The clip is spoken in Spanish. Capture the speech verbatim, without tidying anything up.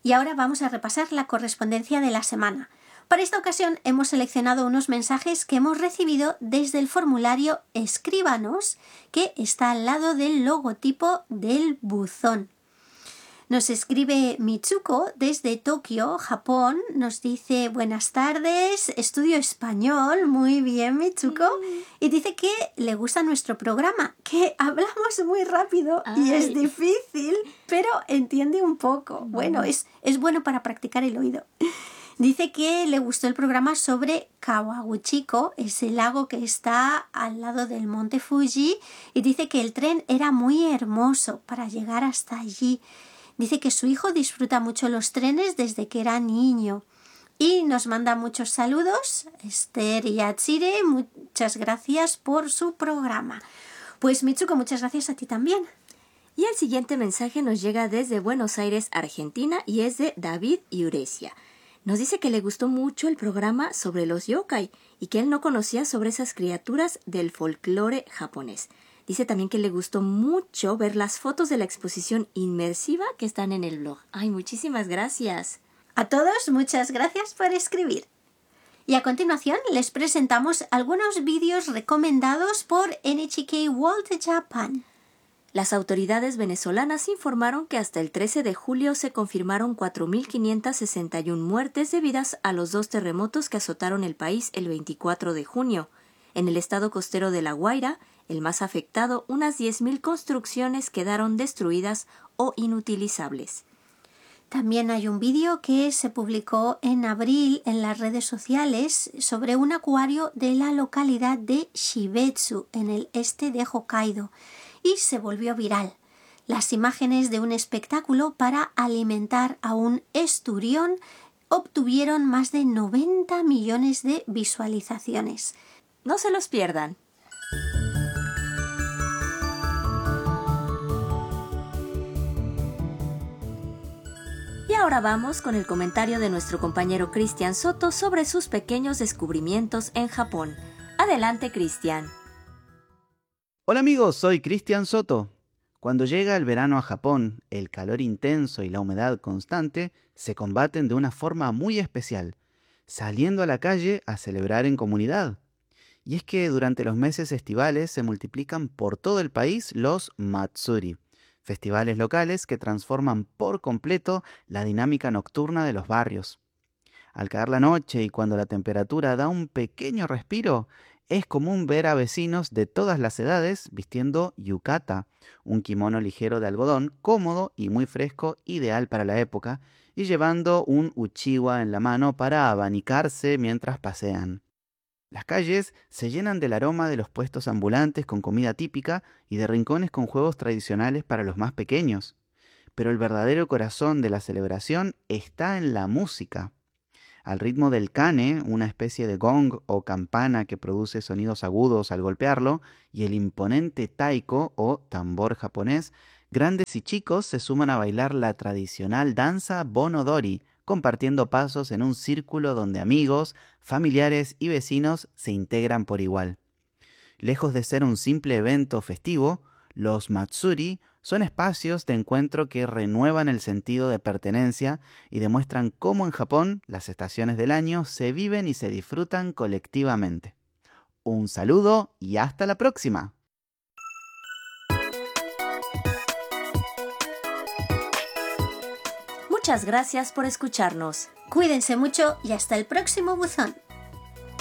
Y ahora vamos a repasar la correspondencia de la semana. Para esta ocasión hemos seleccionado unos mensajes que hemos recibido desde el formulario Escríbanos, que está al lado del logotipo del buzón. Nos escribe Mitsuko desde Tokio, Japón. Nos dice: buenas tardes, estudio español. Muy bien, Mitsuko. Y dice que le gusta nuestro programa, que hablamos muy rápido Ay. y es difícil, pero entiende un poco. Bueno, es, es bueno para practicar el oído. Dice que le gustó el programa sobre Kawaguchiko, ese lago que está al lado del monte Fuji, y dice que el tren era muy hermoso para llegar hasta allí. Dice que su hijo disfruta mucho los trenes desde que era niño. Y nos manda muchos saludos. Esther y Atsire, muchas gracias por su programa. Pues Mitsuko, muchas gracias a ti también. Y el siguiente mensaje nos llega desde Buenos Aires, Argentina, y es de David Iuresia. Nos dice que le gustó mucho el programa sobre los yokai y que él no conocía sobre esas criaturas del folclore japonés. Dice también que le gustó mucho ver las fotos de la exposición inmersiva que están en el blog. ¡Ay, muchísimas gracias! A todos, muchas gracias por escribir. Y a continuación les presentamos algunos vídeos recomendados por N H K World Japan. Las autoridades venezolanas informaron que hasta el trece de julio se confirmaron cuatro mil quinientas sesenta y una muertes debidas a los dos terremotos que azotaron el país el veinticuatro de junio. En el estado costero de La Guaira, el más afectado, unas diez mil construcciones quedaron destruidas o inutilizables. También hay un vídeo que se publicó en abril en las redes sociales sobre un acuario de la localidad de Shibetsu, en el este de Hokkaido, y se volvió viral. Las imágenes de un espectáculo para alimentar a un esturión obtuvieron más de noventa millones de visualizaciones. No se los pierdan. Y ahora vamos con el comentario de nuestro compañero Cristian Soto sobre sus pequeños descubrimientos en Japón. Adelante, Cristian. Hola amigos, soy Cristian Soto. Cuando llega el verano a Japón, el calor intenso y la humedad constante se combaten de una forma muy especial, saliendo a la calle a celebrar en comunidad. Y es que durante los meses estivales se multiplican por todo el país los Matsuri, festivales locales que transforman por completo la dinámica nocturna de los barrios. Al caer la noche y cuando la temperatura da un pequeño respiro, es común ver a vecinos de todas las edades vistiendo yukata, un kimono ligero de algodón, cómodo y muy fresco, ideal para la época, y llevando un uchiwa en la mano para abanicarse mientras pasean. Las calles se llenan del aroma de los puestos ambulantes con comida típica y de rincones con juegos tradicionales para los más pequeños. Pero el verdadero corazón de la celebración está en la música. Al ritmo del kane, una especie de gong o campana que produce sonidos agudos al golpearlo, y el imponente taiko o tambor japonés, grandes y chicos se suman a bailar la tradicional danza Bon-Odori, compartiendo pasos en un círculo donde amigos, familiares y vecinos se integran por igual. Lejos de ser un simple evento festivo, los Matsuri son espacios de encuentro que renuevan el sentido de pertenencia y demuestran cómo en Japón las estaciones del año se viven y se disfrutan colectivamente. Un saludo y hasta la próxima. Muchas gracias por escucharnos. Cuídense mucho y hasta el próximo buzón.